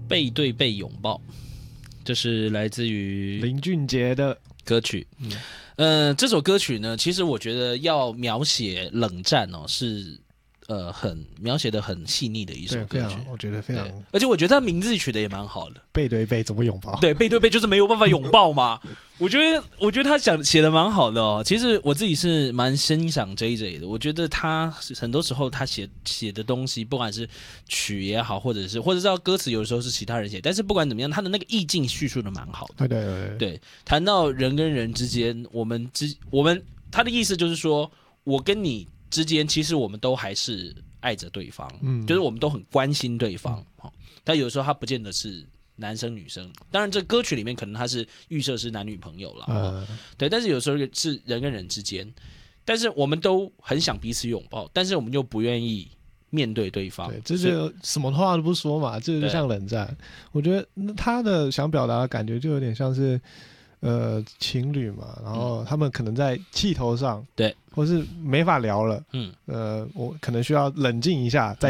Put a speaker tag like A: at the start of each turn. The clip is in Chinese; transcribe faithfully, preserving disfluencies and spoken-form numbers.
A: 背对背拥抱，这是来自于
B: 林俊杰的
A: 歌曲。嗯，呃，这首歌曲呢，其实我觉得要描写冷战哦，是呃很描写的很细腻的一首歌曲，
B: 我觉得非常，
A: 而且我觉得他名字取得也蛮好的。
B: 背对背怎么拥抱？
A: 对，背对背就是没有办法拥抱嘛。我觉得，我觉得他想写的蛮好的哦。其实我自己是蛮欣赏 J J 的。我觉得他很多时候他写写的东西，不管是曲也好，或者是或者是歌词，有的时候是其他人写，但是不管怎么样，他的那个意境叙述的蛮好的。
B: 对对对
A: 对，谈到人跟人之间，我们之我们他的意思就是说，我跟你之间，其实我们都还是爱着对方，嗯，就是我们都很关心对方。嗯，但有时候他不见得是男生女生，当然这歌曲里面可能他是预设是男女朋友了，呃、对，但是有时候是人跟人之间，但是我们都很想彼此拥抱，但是我们又不愿意面对对方，
B: 对，这就什么话都不说嘛，这就像冷战。我觉得他的想表达的感觉就有点像是呃情侣嘛，然后他们可能在气头上，
A: 对，
B: 或是没法聊了，嗯，呃，我可能需要冷静一下再